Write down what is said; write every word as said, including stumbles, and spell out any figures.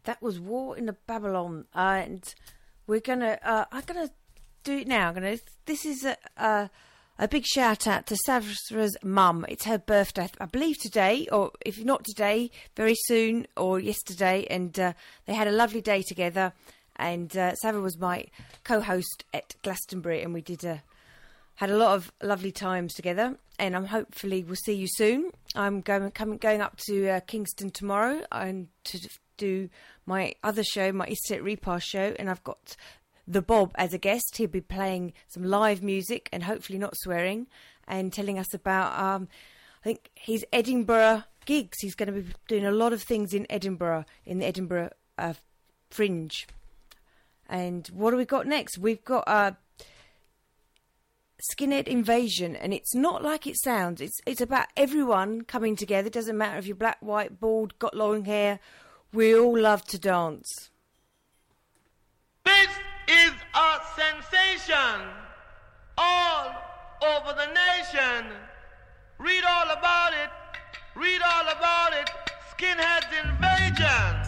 That was War in the Babylon, uh, and we're gonna. Uh, I'm gonna do it now. I'm gonna. This is a a, a big shout out to Savra's mum. It's her birthday, I believe today, or if not today, very soon, or yesterday. And uh, they had a lovely day together. And uh, Savra was my co-host at Glastonbury, and we did a had a lot of lovely times together. And I'm hopefully we'll see you soon. I'm going coming going up to uh, Kingston tomorrow and to do my other show, my Estate Repass show, and I've got the Bob as a guest. He'll be playing some live music and hopefully not swearing, and telling us about um, I think his Edinburgh gigs. He's going to be doing a lot of things in Edinburgh, in the Edinburgh uh, Fringe. And what do we got next? We've got uh, Skinhead Invasion, and it's not like it sounds. It's it's about everyone coming together. It doesn't matter if you're black, white, bald, got long hair. We all love to dance. This is a sensation all over the nation. Read all about it. Read all about it. Skinheads Invasion.